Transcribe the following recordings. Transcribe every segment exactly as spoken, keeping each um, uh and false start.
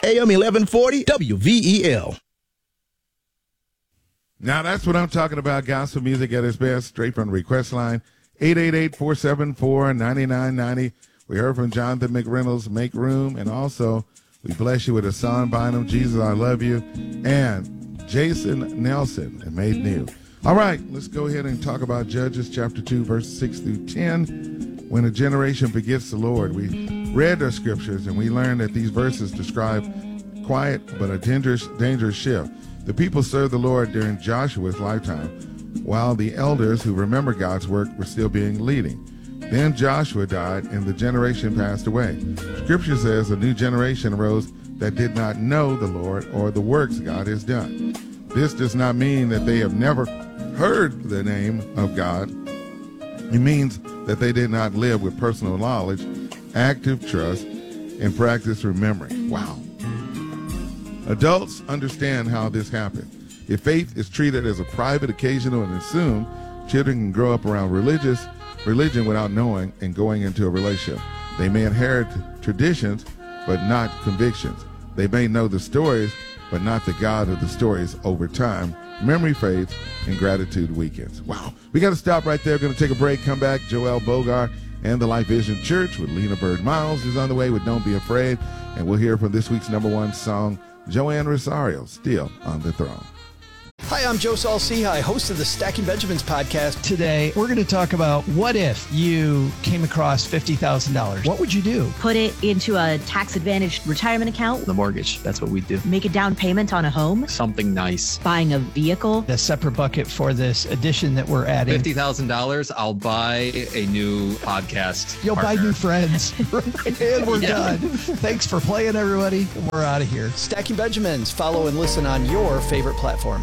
A M eleven forty W V E L. Now that's what I'm talking about. Gospel music at its best, straight from the request line, eight eight eight, four seven four, nine nine nine zero. We heard from Jonathan McReynolds, Make Room, and also we bless you with a song by him, Jesus, I Love You, and Jason Nelson, and Made New. All right, let's go ahead and talk about Judges chapter two, verses six through ten. When a generation begets the Lord, we read our scriptures, and we learned that these verses describe quiet but a dangerous, dangerous shift. The people served the Lord during Joshua's lifetime, while the elders who remember God's work were still being leading. Then Joshua died, and the generation passed away. Scripture says a new generation arose that did not know the Lord or the works God has done. This does not mean that they have never heard the name of God. It means that they did not live with personal knowledge, active trust, and practice remembering. Wow. Adults understand how this happened. If faith is treated as a private, occasional, and assumed, children can grow up around religious religion without knowing and going into a relationship. They may inherit traditions, but not convictions. They may know the stories, but not the God of the stories over time. Memory fades and gratitude weakens. Wow. We got to stop right there. Going to take a break, come back. Joel Bogart and the Life Vision Church with Lena Bird Miles is on the way with Don't Be Afraid. And we'll hear from this week's number one song, Joanne Rosario, Still on the Throne. Hi, I'm Joe Saul-Sehy, host of the Stacking Benjamins podcast. Today, we're going to talk about what if you came across fifty thousand dollars. What would you do? Put it into a tax-advantaged retirement account. The mortgage, that's what we do. Make a down payment on a home. Something nice. Buying a vehicle. A separate bucket for this addition that we're adding. fifty thousand dollars, I'll buy a new podcast You'll partner. buy new friends. And we're Yeah. done. Thanks for playing, everybody. We're out of here. Stacking Benjamins. Follow and listen on your favorite platform.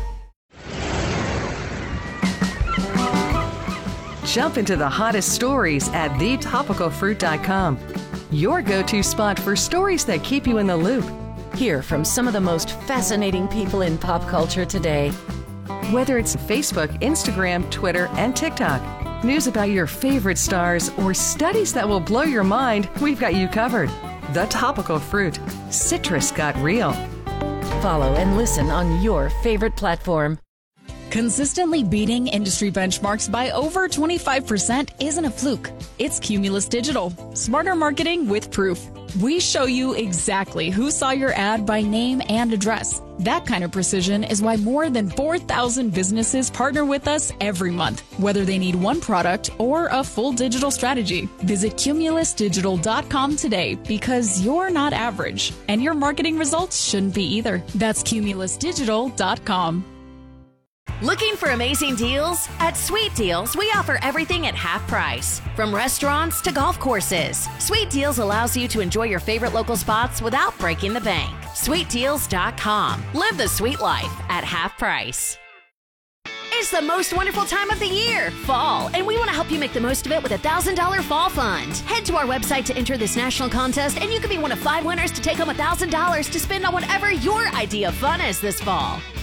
Jump into the hottest stories at the topical fruit dot com. Your go-to spot for stories that keep you in the loop. Hear from some of the most fascinating people in pop culture today. Whether it's Facebook, Instagram, Twitter, and TikTok, news about your favorite stars, or studies that will blow your mind, we've got you covered. The Topical Fruit. Citrus got real. Follow and listen on your favorite platform. Consistently beating industry benchmarks by over twenty-five percent isn't a fluke. It's Cumulus Digital. Smarter marketing with proof. We show you exactly who saw your ad by name and address. That kind of precision is why more than four thousand businesses partner with us every month, whether they need one product or a full digital strategy. Visit cumulus digital dot com today because you're not average, and your marketing results shouldn't be either. That's cumulus digital dot com. Looking for amazing deals? At Sweet Deals, we offer everything at half price. From restaurants to golf courses, Sweet Deals allows you to enjoy your favorite local spots without breaking the bank. sweet deals dot com. Live the sweet life at half price. It's the most wonderful time of the year, fall, and we want to help you make the most of it with a one thousand dollars Fall Fund. Head to our website to enter this national contest, and you could be one of five winners to take home one thousand dollars to spend on whatever your idea of fun is this fall.